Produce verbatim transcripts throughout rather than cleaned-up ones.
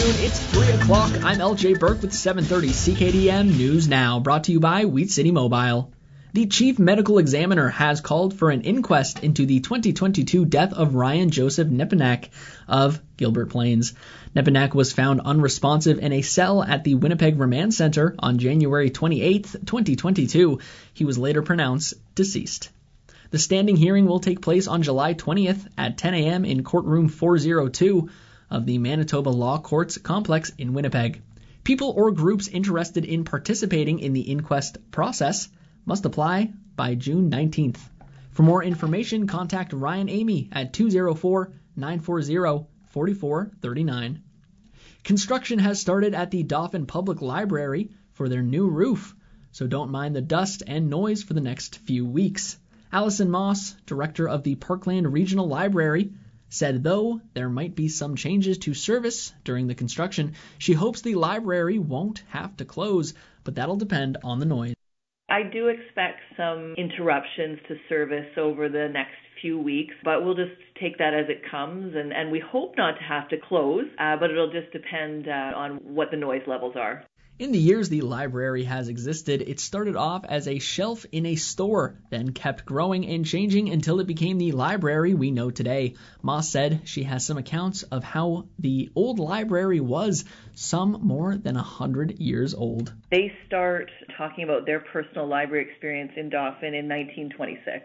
afternoon. It's three o'clock. I'm L J Burke with seven thirty C K D M News Now, brought to you by Wheat City Mobile. The chief medical examiner has called for an inquest into the twenty twenty-two death of Ryan Joseph Nepinak of Gilbert Plains. Nepinak was found unresponsive in a cell at the Winnipeg Remand Center on January twenty-eighth, twenty twenty-two. He was later pronounced deceased. The standing hearing will take place on July twentieth at ten a.m. in courtroom four oh two of the Manitoba Law Courts complex in Winnipeg. People or groups interested in participating in the inquest process must apply by June nineteenth. For more information, contact Ryan Amy at two oh four, nine four zero, four four three nine. Construction has started at the Dauphin Public Library for their new roof, so don't mind the dust and noise for the next few weeks. Allison Moss, director of the Parkland Regional Library, said though there might be some changes to service during the construction, she hopes the library won't have to close, but that'll depend on the noise. I do expect some interruptions to service over the next few weeks, but we'll just take that as it comes, and, and we hope not to have to close, uh, but it'll just depend uh, on what the noise levels are. In the years the library has existed, it started off as a shelf in a store, then kept growing and changing until it became the library we know today. Moss said she has some accounts of how the old library was, some more than one hundred years old. They start talking about their personal library experience in Dauphin in nineteen twenty-six.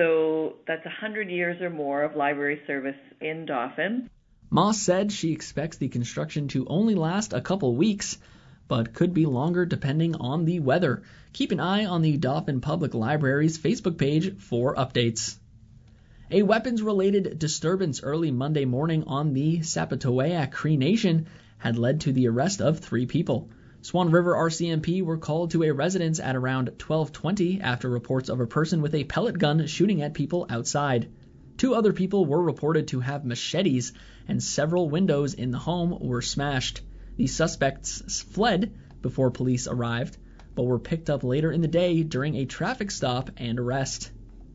So that's one hundred years or more of library service in Dauphin. Moss said she expects the construction to only last a couple weeks, but could be longer depending on the weather. Keep an eye on the Dauphin Public Library's Facebook page for updates. A weapons-related disturbance early Monday morning on the Sapatawayak Cree Nation had led to the arrest of three people. Swan River R C M P were called to a residence at around twelve twenty after reports of a person with a pellet gun shooting at people outside. Two other people were reported to have machetes, and several windows in the home were smashed. The suspects fled before police arrived, but were picked up later in the day during a traffic stop and arrest.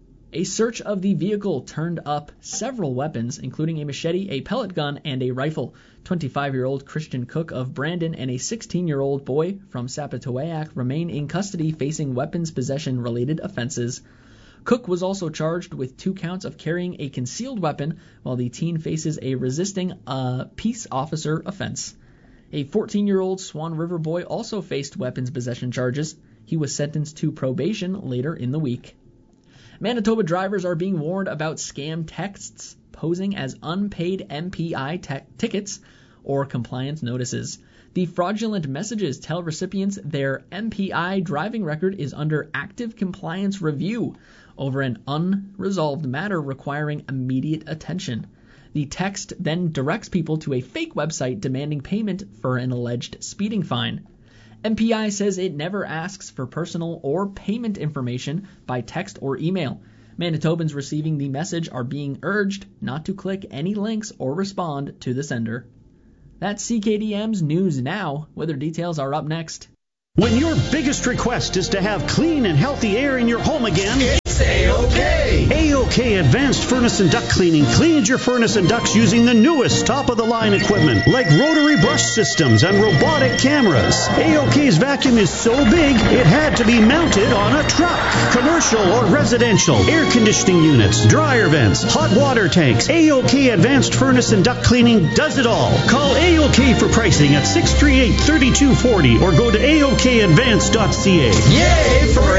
A search of the vehicle turned up several weapons, including a machete, a pellet gun, and a rifle. twenty-five-year-old Christian Cook of Brandon and a sixteen-year-old boy from Sapatawayak remain in custody facing weapons possession-related offenses. Cook was also charged with two counts of carrying a concealed weapon, while the teen faces a resisting a peace officer offense. A fourteen-year-old Swan River boy also faced weapons possession charges. He was sentenced to probation later in the week. Manitoba drivers are being warned about scam texts posing as unpaid M P I te- tickets or compliance notices. The fraudulent messages tell recipients their M P I driving record is under active compliance review over an unresolved matter requiring immediate attention. The text then directs people to a fake website demanding payment for an alleged speeding fine. M P I says it never asks for personal or payment information by text or email. Manitobans receiving the message are being urged not to click any links or respond to the sender. That's C K D M's News Now. Weather details are up next. When your biggest request is to have clean and healthy air in your home again, it's A-OK! A-OK Advanced Furnace and Duct Cleaning cleans your furnace and ducts using the newest top-of-the-line equipment like rotary brush systems and robotic cameras. A-OK's vacuum is so big, it had to be mounted on a truck. Commercial or residential, air conditioning units, dryer vents, hot water tanks, A-OK Advanced Furnace and Duct Cleaning does it all. Call A-OK for pricing at six three eight, three two four zero or go to A O K advanced dot C A. Yay for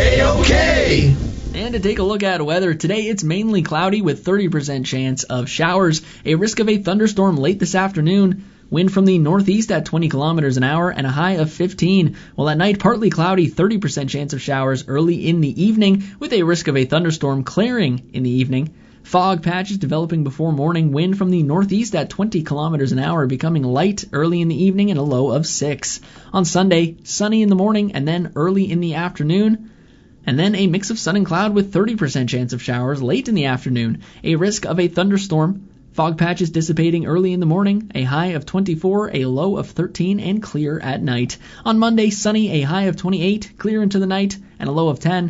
A-OK! And to take a look at weather, today it's mainly cloudy with thirty percent chance of showers, a risk of a thunderstorm late this afternoon, wind from the northeast at twenty kilometers an hour, and a high of fifteen. While at night, partly cloudy, thirty percent chance of showers early in the evening, with a risk of a thunderstorm clearing in the evening. Fog patches developing before morning, wind from the northeast at twenty kilometers an hour, becoming light early in the evening and a low of six. On Sunday, sunny in the morning and then early in the afternoon. And then a mix of sun and cloud with thirty percent chance of showers late in the afternoon, a risk of a thunderstorm. Fog patches dissipating early in the morning, a high of twenty-four, a low of thirteen, and clear at night. On Monday, sunny, a high of twenty-eight, clear into the night, and a low of ten.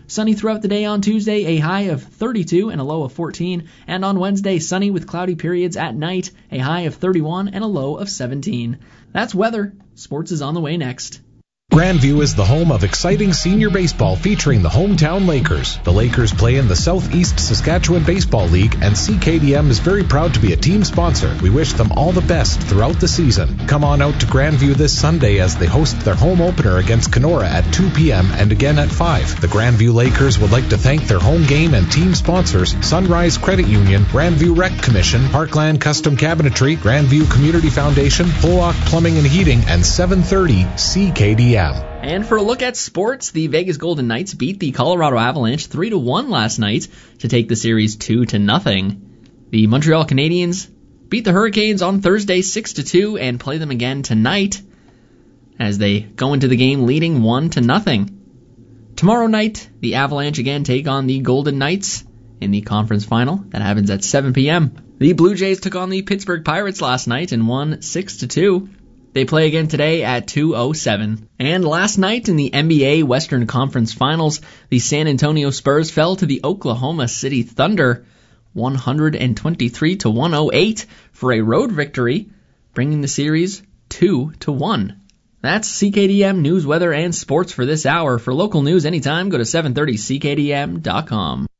Sunny throughout the day on Tuesday, a high of thirty-two and a low of fourteen. And on Wednesday, sunny with cloudy periods at night, a high of thirty-one and a low of seventeen. That's weather. Sports is on the way next. Grandview is the home of exciting senior baseball featuring the hometown Lakers. The Lakers play in the Southeast Saskatchewan Baseball League, and C K D M is very proud to be a team sponsor. We wish them all the best throughout the season. Come on out to Grandview this Sunday as they host their home opener against Kenora at two p.m. and again at five. The Grandview Lakers would like to thank their home game and team sponsors, Sunrise Credit Union, Grandview Rec Commission, Parkland Custom Cabinetry, Grandview Community Foundation, Pollock Plumbing and Heating, and seven thirty C K D M. And for a look at sports, the Vegas Golden Knights beat the Colorado Avalanche three to one last night to take the series two to nothing. The Montreal Canadiens beat the Hurricanes on Thursday six to two and play them again tonight as they go into the game leading one to nothing. Tomorrow night, the Avalanche again take on the Golden Knights in the conference final. That happens at seven p.m. The Blue Jays took on the Pittsburgh Pirates last night and won six to two. They play again today at two oh seven. And last night in the N B A Western Conference Finals, the San Antonio Spurs fell to the Oklahoma City Thunder one twenty-three to one oh eight for a road victory, bringing the series two to one. That's C K D M news, weather, and sports for this hour. For local news anytime, go to seven thirty C K D M dot com.